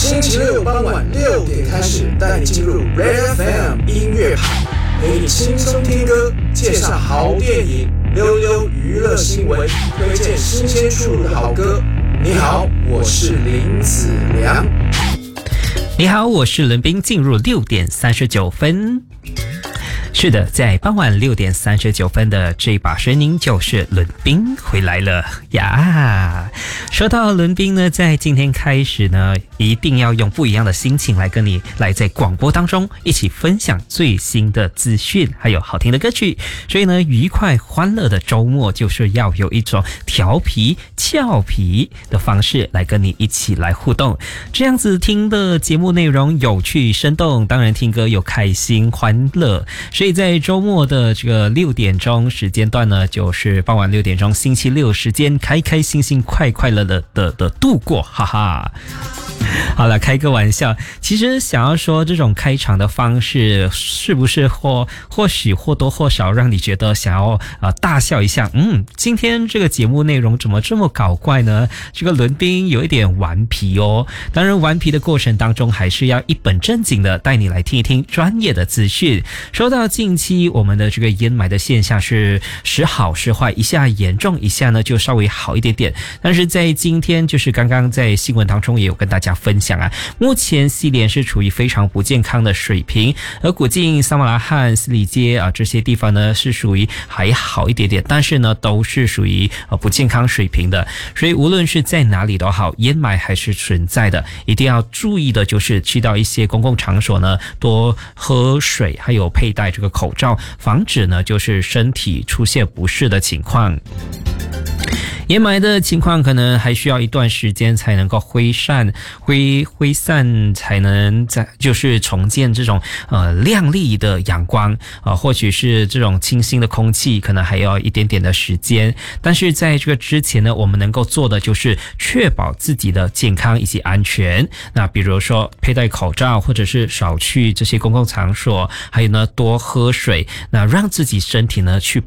星期六傍晚6点开始，带你进入 Red FM 音乐派，陪你轻松听歌，介绍好电影，溜溜娱乐新闻，推荐新鲜出炉的好歌。你好，我是林子良。 你好，我是伦斌。进入6点39分。是的，在傍晚6点39分的这一把声音就是伦斌回来了呀。说到伦斌呢，在今天开始呢，一定要用不一样的心情来跟你来在广播当中一起分享最新的资讯，还有好听的歌曲。所以呢，愉快欢乐的周末就是要有一种调皮俏皮的方式来跟你一起来互动，这样子听的节目内容有趣生动，当然听歌有开心欢乐。所以在周末的这个6点钟时间段呢，就是傍晚6点钟星期六时间，开开心心快快乐乐的度过，哈哈。好了，开个玩笑。其实想要说这种开场的方式是不是或许或多或少让你觉得想要大笑一下。今天这个节目内容怎么这么搞怪呢？这个伦斌有一点顽皮哦。当然顽皮的过程当中还是要一本正经的带你来听一听专业的资讯。说到近期我们的这个烟霾的现象是时好时坏，一下严重，一下呢就稍微好一点点。但是在今天就是刚刚在新闻当中也有跟大家分享啊，目前西联是处于非常不健康的水平，而古晋、撒马拉罕、斯里街啊这些地方呢是属于还好一点点，但是呢都是属于不健康水平的。所以无论是在哪里都好，烟霾还是存在的，一定要注意的就是去到一些公共场所呢多喝水，还有佩戴这个口罩，防止呢就是身体出现不适的情况。烟霾的情况可能还需要一段时间才能够挥散，才能就是重建这种亮丽的阳光或许是这种清新的空气，可能还要一点点的时间。但是在这个之前呢，我们能够做的就是确保自己的健康以及安全。那比如说佩戴口罩，或者是少去这些公共场所，还有呢多喝水，那让自己身体呢去